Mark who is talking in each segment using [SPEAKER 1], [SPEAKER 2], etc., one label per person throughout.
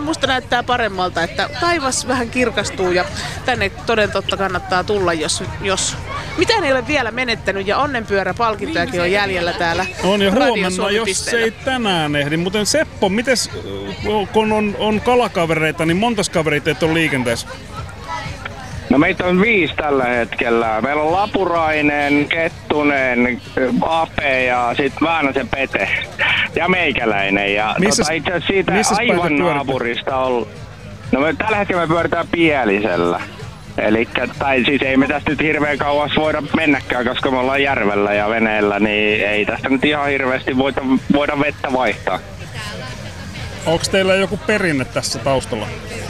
[SPEAKER 1] musta näyttää paremmalta, että taivas vähän kirkastuu ja tänne toden totta kannattaa tulla, jos mitään ei ole vielä menettänyt ja onnenpyöräpalkintojakin on jäljellä täällä.
[SPEAKER 2] On ja huomenna, jos ei tänään ehdi. Mutta Seppo, mites kun on kalakavereita, niin montas kavereita on liikenteessä?
[SPEAKER 3] No meitä on 5 tällä hetkellä. Meillä on Lapurainen, Kettunen, Ape ja sitten Väänäsen Pete ja meikäläinen. Ja itse asiassa siitä aivan naapurista ollut. No tällä hetkellä me pyöritään Pielisellä. Tai siis ei me tästä nyt hirveän kauas voida mennäkään, koska me ollaan järvellä ja veneellä, niin ei tästä nyt ihan hirveästi voida vettä vaihtaa.
[SPEAKER 2] Onko teillä joku perinne tässä taustalla?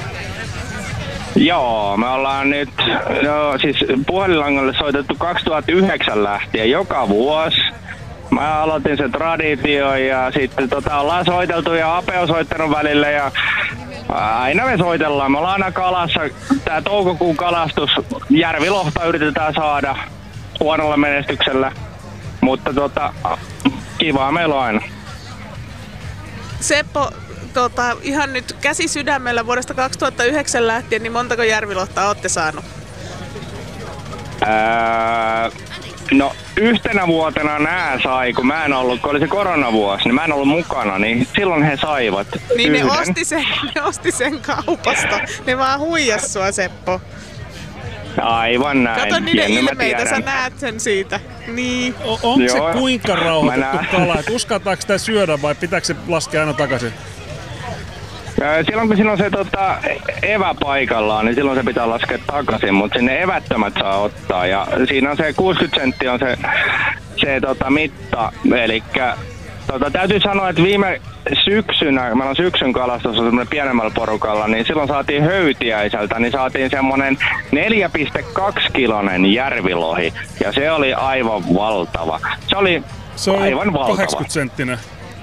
[SPEAKER 3] Joo, me ollaan nyt siis puhelinlangolle soitettu 2009 lähtien joka vuosi. Mä aloitin sen tradition ja sitten ollaan soiteltu ja Ape on soittanut välillä ja aina me soitellaan. Me ollaan aina kalassa. Tää toukokuun kalastus, järvilohta yritetään saada huonolla menestyksellä, mutta kivaa meillä on aina.
[SPEAKER 1] Seppo, ihan nyt käsi sydämellä vuodesta 2009 lähtien, niin montako järvilohtaa olette saanut?
[SPEAKER 3] No yhtenä vuotena nää sai, kun mä en ollut, kun oli se koronavuosi, niin mä en ollut mukana, niin silloin he saivat
[SPEAKER 1] niin
[SPEAKER 3] yhden.
[SPEAKER 1] Ne osti sen kaupasta. Ne vaan huijas sua, Seppo.
[SPEAKER 3] Aivan näin.
[SPEAKER 1] Kato niiden ilmeitä, sä näet sen siitä. Niin.
[SPEAKER 2] Onko se kuinka rauhoitettu kala? Uskaltaako sitä syödä vai pitääkö se laskea aina takaisin?
[SPEAKER 3] Silloin kun on se evä paikallaan, niin silloin se pitää laskea takaisin, mutta sinne evättömät saa ottaa. Ja siinä on se 60 senttiä on se mitta. Elikkä täytyy sanoa, että viime syksynä, meillä on syksyn kalastus pienemmällä porukalla, niin silloin saatiin Höytiäiseltä, niin saatiin semmonen 4,2 kilonen järvilohi. Ja se oli aivan valtava. Se oli aivan valtava.
[SPEAKER 2] 80 senttinen.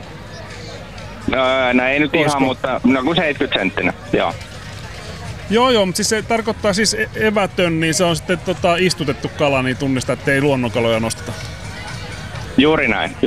[SPEAKER 3] No ei nyt ihan, mutta kuin 70 senttinen, joo.
[SPEAKER 2] Joo, mutta siis se tarkoittaa siis evätön, niin se on sitten istutettu kala, niin tunnistaa, että ei luonnonkaloja nosteta.
[SPEAKER 3] Juuri näin.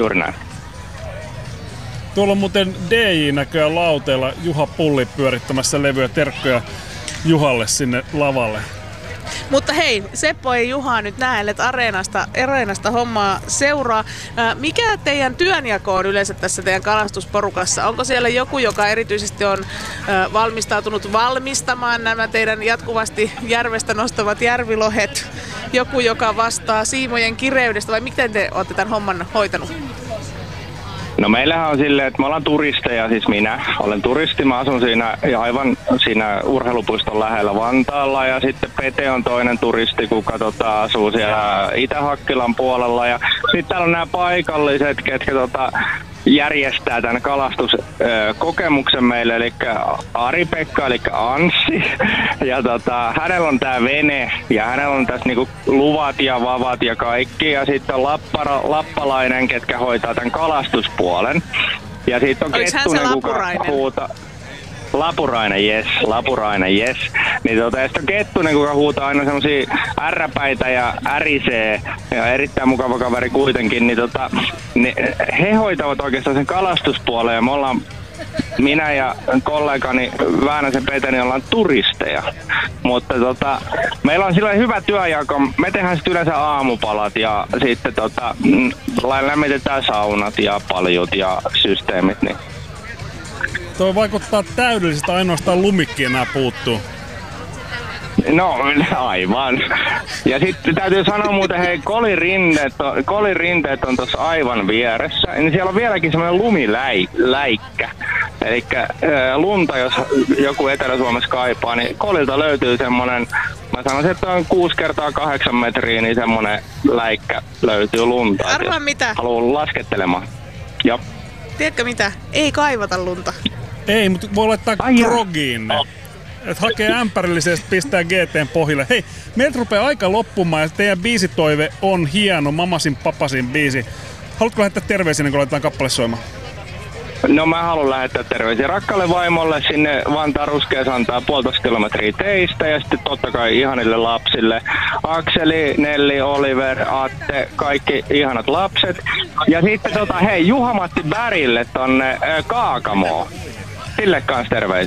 [SPEAKER 2] Tuolla on muuten DJ näköjään lauteella Juha Pulli pyörittämässä levyä, terkkoja Juhalle sinne lavalle.
[SPEAKER 1] Mutta hei, Seppo ei Juhaa nyt näe, että areenasta hommaa seuraa. Mikä teidän työnjako on yleensä tässä teidän kalastusporukassa? Onko siellä joku, joka erityisesti on valmistautunut valmistamaan nämä teidän jatkuvasti järvestä nostavat järvilohet? Joku, joka vastaa siimojen kireydestä vai miten te olette tämän homman hoitanut?
[SPEAKER 3] No meillähän on silleen, että me ollaan turisteja, siis minä olen turisti, mä asun aivan siinä urheilupuiston lähellä Vantaalla ja sitten Pete on toinen turisti, kuka asuu siellä Itä-Hakkilan puolella ja sitten täällä on nämä paikalliset, ketkä järjestää tämän kalastuskokemuksen meille, eli Ari-Pekka, eli Anssi, ja hänellä on tää vene, ja hänellä on tässä niinku luvat ja vavat ja kaikki, ja sitten on lappalainen, ketkä hoitaa tämän kalastuspuolen, ja sitten on Kettunen, kuka huutaa. Lapurainen, jes. Niin ja sitten on Kettunen, kuka huutaa aina semmosia ärräpäitä ja ärisee, ja erittäin mukava kaveri kuitenkin, niin he hoitavat oikeastaan sen kalastuspuolen, ja me ollaan, minä ja kollegani Väänäsen Pete, niin ollaan turisteja. Mutta meillä on silloin hyvä työjako. Me tehdään sitten yleensä aamupalat ja sitten lämmitetään saunat ja paljut ja systeemit, niin
[SPEAKER 2] tuo vaikuttaa täydellisesti, ainoastaan lumikki enää puuttuu.
[SPEAKER 3] No aivan. Ja sitten täytyy sanoa muuten, hei, kolirinteet on tuossa aivan vieressä. Niin siellä on vieläkin semmoinen lumiläikkä. Elikkä lunta, jos joku Etelä-Suomessa kaipaa, niin kolilta löytyy semmoinen, mä sanoisin, että on 6x8 metriä, niin semmoinen läikkä löytyy lunta.
[SPEAKER 1] Arvaa mitä?
[SPEAKER 3] Haluan laskettelemaan. Joo.
[SPEAKER 1] Tiedätkö mitä? Ei kaivata lunta.
[SPEAKER 2] Ei, mutta voi laittaa grogiin ne. Et hakee ämpärillisesti, pistää GT:n pohjille. Hei, meiltä rupeaa aika loppumaan ja teidän biisitoive on hieno, Mamasin Papasin biisi. Haluatko lähettää terveisiä, niin kun laitetaan kappale soimaan?
[SPEAKER 3] No mä haluan lähettää terveisiä rakkaalle vaimolle sinne Vantaan Ruskeasantaan 1,5 kilometriä teistä ja sitten totta kai ihanille lapsille. Akseli, Nelli, Oliver, Atte, kaikki ihanat lapset. Ja sitten hei, Juha-Matti Bärille tonne Kaakamoon. Sille kans terveisiä.